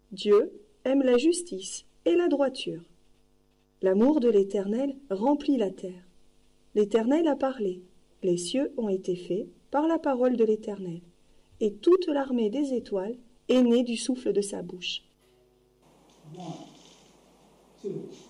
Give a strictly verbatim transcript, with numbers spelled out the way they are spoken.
Dieu aime la justice et la droiture. L'amour de l'Éternel remplit la terre. L'Éternel a parlé, les cieux ont été faits par la parole de l'Éternel, et toute l'armée des étoiles est née du souffle de sa bouche. One, two.